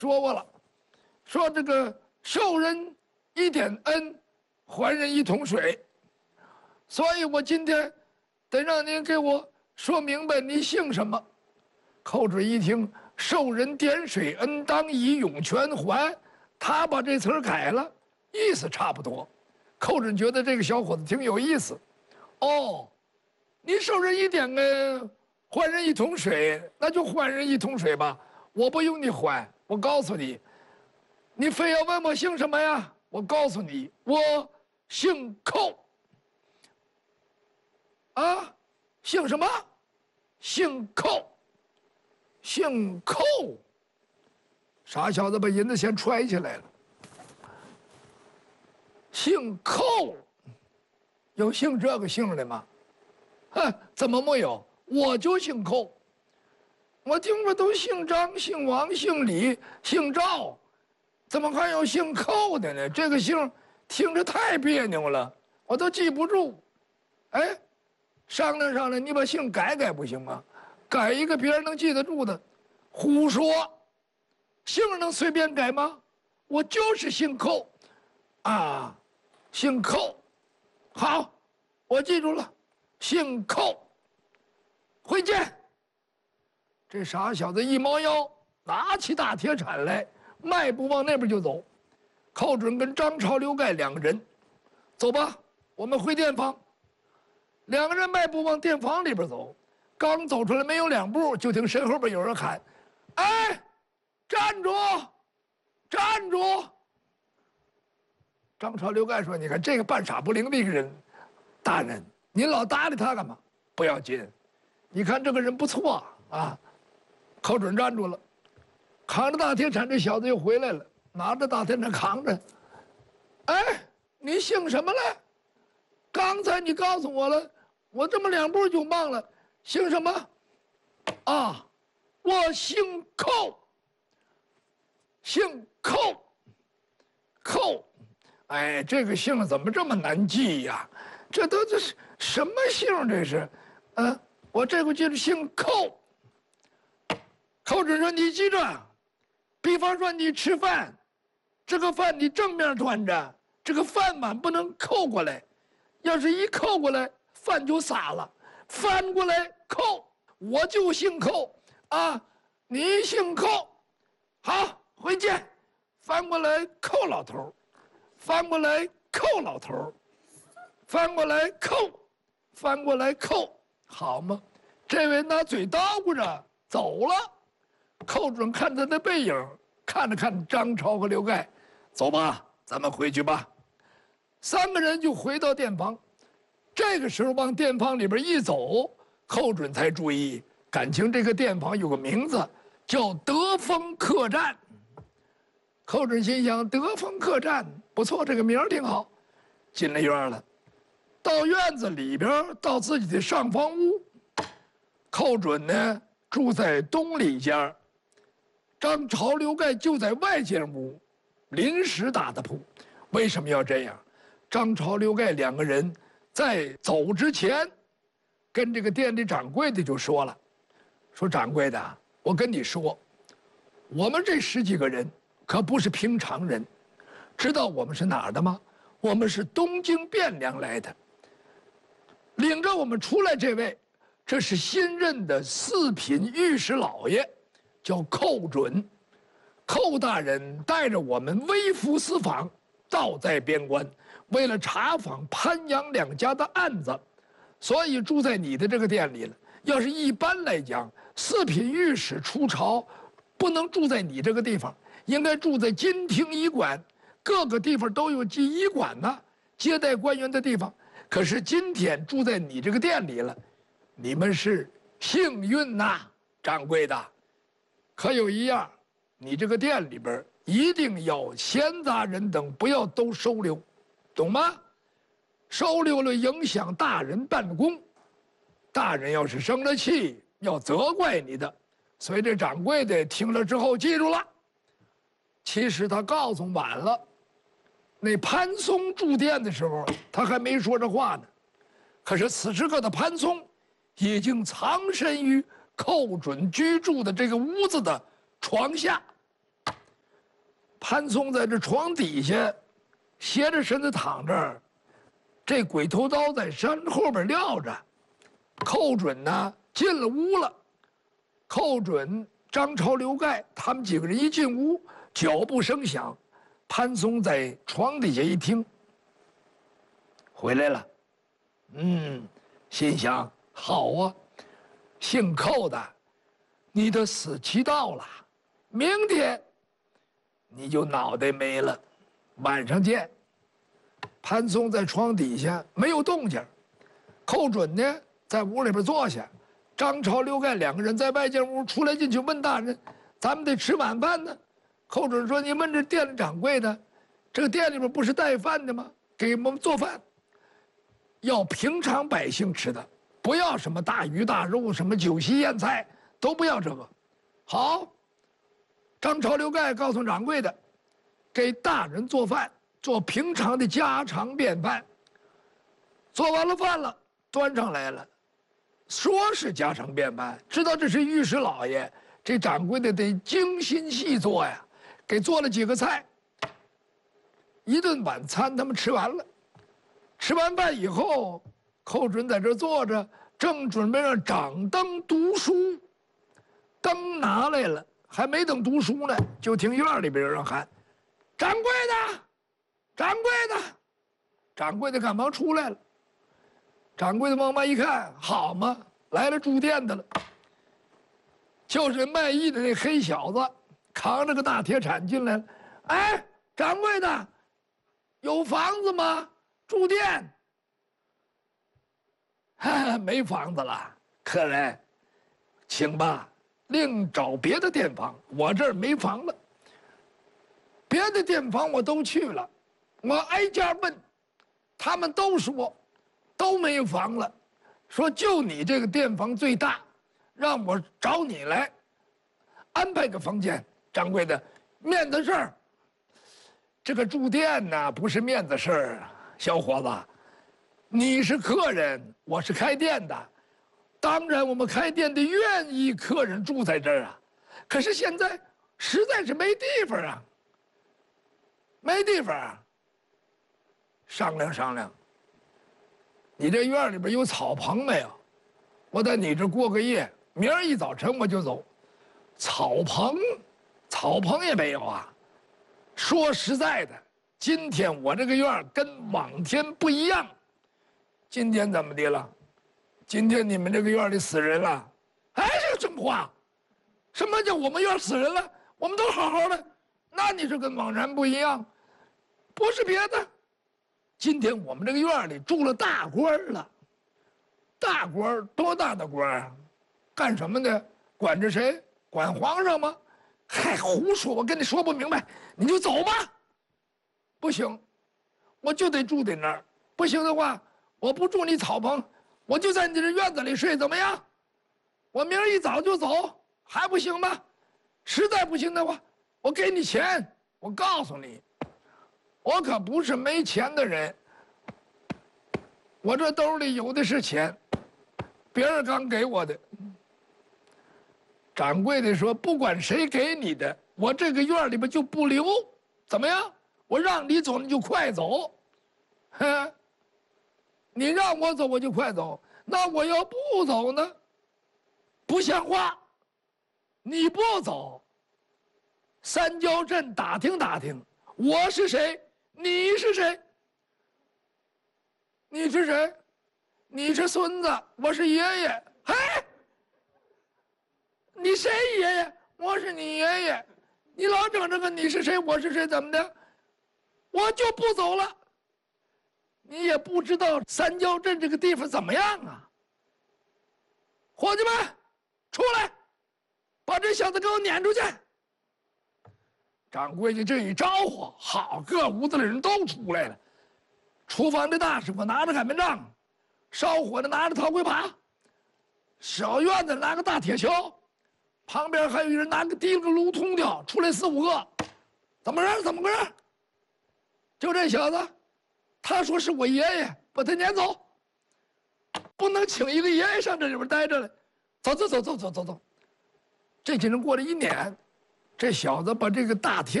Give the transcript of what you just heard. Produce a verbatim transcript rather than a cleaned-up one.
说过了，说这个受人一点恩，还人一桶水。所以我今天得让您给我说明白，你姓什么？寇准一听，受人点水，恩当以涌泉还，他把这词儿改了，意思差不多。寇准觉得这个小伙子挺有意思。哦，你受人一点恩，还人一桶水，那就还人一桶水吧，我不用你还。我告诉你，你非要问我姓什么呀？我告诉你，我姓寇。啊，姓什么？姓寇。姓寇。傻小子把银子先揣起来了。姓寇，有姓这个姓的吗？哼，怎么没有？我就姓寇。我听说都姓张、姓王、姓李、姓赵，怎么还有姓寇的呢？这个姓听着太别扭了，我都记不住。哎，商量商量，你把姓改改不行吗？改一个别人能记得住的。胡说，姓能随便改吗？我就是姓寇，啊，姓寇。好，我记住了，姓寇。回见。这傻小子一猫腰，拿起大铁铲来，迈步往那边就走。寇准跟张超、刘盖两个人，走吧，我们回店房。两个人迈步往店房里边走，刚走出来没有两步，就听身后边有人喊：“哎，站住！站住！”张超、刘盖说：“你看这个半傻不灵的一个人，大人，您老搭理他干嘛？不要紧，你看这个人不错啊。”寇准站住了，扛着大铁铲，这小子又回来了，拿着大铁铲扛着。哎，你姓什么来？刚才你告诉我了，我这么两步就忘了，姓什么？啊，我姓寇。姓寇。寇，哎，这个姓怎么这么难记呀？这都这是什么姓？这是，啊，我这回记住姓寇。寇准说：“你记着，比方说你吃饭，这个饭你正面端着，这个饭碗不能扣过来，要是一扣过来，饭就洒了。翻过来扣，我就姓寇啊，你姓寇，好，回见。翻过来扣老头，翻过来扣老头，翻过来扣，翻过来扣，好吗？这位拿嘴叨咕着走了。”寇准看他的背影，看了看张超和刘盖，走吧，咱们回去吧。三个人就回到店房。这个时候往店房里边一走，寇准才注意，感情这个店房有个名字叫德丰客栈。寇准心想，德丰客栈不错，这个名儿挺好。进了院了，到院子里边，到自己的上房屋。寇准呢住在东里间，张超、刘盖就在外间屋，临时打的铺。为什么要这样？张超、刘盖两个人在走之前，跟这个店里掌柜的就说了：“说掌柜的，我跟你说，我们这十几个人可不是平常人，知道我们是哪儿的吗？我们是东京汴梁来的。领着我们出来这位，这是新任的四品御史老爷。”叫寇准，寇大人带着我们微服私访，到在边关，为了查访潘杨两家的案子，所以住在你的这个店里了。要是一般来讲，四品御史出朝，不能住在你这个地方，应该住在金庭驿馆，各个地方都有记驿馆呢，接待官员的地方。可是今天住在你这个店里了，你们是幸运呐，掌柜的。可有一样，你这个店里边一定要闲杂人等不要都收留，懂吗？收留了影响大人办公，大人要是生了气，要责怪你的。所以这掌柜的听了之后记住了。其实他告诉晚了，那潘松住店的时候，他还没说这话呢。可是此时刻的潘松已经藏身于寇准居住的这个屋子的床下。 潘松在这床底下，斜着身子躺这儿，这鬼头刀在身后边撂着。寇准呢进了屋了，寇准、张超、刘盖他们几个人一进屋，脚步声响，潘松在床底下一听，回来了，嗯，心想好啊，姓寇的，你的死期到了，明天你就脑袋没了，晚上见。潘松在床底下没有动静，寇准呢在屋里边坐下，张超、刘盖两个人在外间屋出来进去问大人：“咱们得吃晚饭呢。”寇准说：“你问这店里掌柜的，这个店里边不是带饭的吗？给我们做饭，要平常百姓吃的，不要什么大鱼大肉，什么酒席宴菜，都不要这个。”好，张超、刘盖告诉掌柜的，给大人做饭，做平常的家常便饭。做完了饭了，端上来了。说是家常便饭，知道这是御史老爷，这掌柜的得精心细做呀，给做了几个菜。一顿晚餐他们吃完了，吃完饭以后，寇准在这坐着，正准备让掌灯读书，灯拿来了，还没等读书呢，就听院里边有人喊：“掌柜的，掌柜的！”掌柜的赶忙出来了。掌柜的往外一看，好嘛，来了住店的了，就是卖艺的那黑小子，扛着个大铁铲进来了。哎，掌柜的，有房子吗？住店？哈，没房子了，客人，请吧，另找别的店房，我这儿没房了。别的店房我都去了，我挨家问，他们都说都没有房了，说就你这个店房最大，让我找你来安排个房间。掌柜的，面子事儿，这个住店呢不是面子事儿啊，小伙子，你是客人，我是开店的，当然我们开店的愿意客人住在这儿啊，可是现在实在是没地方啊，没地方啊。商量商量，你这院里边有草棚没有？我在你这过个夜，明儿一早晨我就走。草棚，草棚也没有啊。说实在的，今天我这个院跟往天不一样。今天怎么的了？今天你们这个院里死人了？哎，这个什么话？什么叫我们院死人了？我们都好好的，那你是跟往常不一样。不是别的，今天我们这个院里住了大官了。大官多大的官啊？干什么的？管着谁？管皇上吗？嗨，胡说！我跟你说不明白，你就走吧。不行，我就得住在那儿。不行的话，我不住你草棚，我就在你这院子里睡，怎么样？我明儿一早就走，还不行吗？实在不行的话，我给你钱。我告诉你，我可不是没钱的人，我这兜里有的是钱，别人刚给我的。掌柜的说：“不管谁给你的，我这个院里边就不留，怎么样？我让你走，你就快走。哼，你让我走，我就快走。那我要不走呢？不像话！你不走，三交镇打听打听，我是谁？你是谁？你是谁？你是孙子，我是爷爷。嘿！”你谁爷爷？我是你爷爷。你老整这个你是谁我是谁怎么的？我就不走了。你也不知道三交镇这个地方怎么样啊？伙计们，出来，把这小子给我撵出去。掌柜的这一招呼，好，各屋子的人都出来了。厨房的大师傅拿着擀面杖，烧火的拿着陶盔耙，小院子拿个大铁锹。旁边还有一人拿个提了个炉通吊，出来四五个，怎么着？怎么回事？就这小子，他说是我爷爷，把他撵走，不能请一个爷爷上这里边待着了。走走走走走走走，这几人过来一撵，这小子把这个大铁